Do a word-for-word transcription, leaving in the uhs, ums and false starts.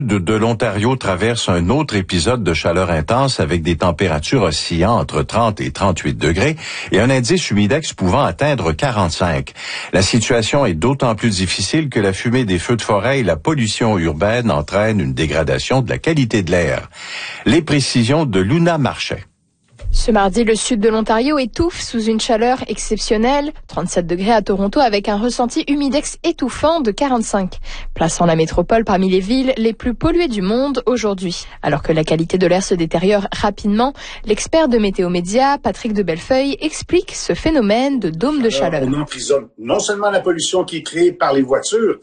De, de l'Ontario traverse un autre épisode de chaleur intense avec des températures oscillant entre trente et trente-huit degrés et un indice humidex pouvant atteindre quarante-cinq. La situation est d'autant plus difficile que la fumée des feux de forêt et la pollution urbaine entraînent une dégradation de la qualité de l'air. Les précisions de Luna Marchais. Ce mardi, le sud de l'Ontario étouffe sous une chaleur exceptionnelle, trente-sept degrés à Toronto avec un ressenti humidex étouffant de quarante-cinq, plaçant la métropole parmi les villes les plus polluées du monde aujourd'hui. Alors que la qualité de l'air se détériore rapidement, l'expert de Météo Média, Patrick de Bellefeuille, explique ce phénomène de dôme de chaleur. On emprisonne non seulement la pollution qui est créée par les voitures,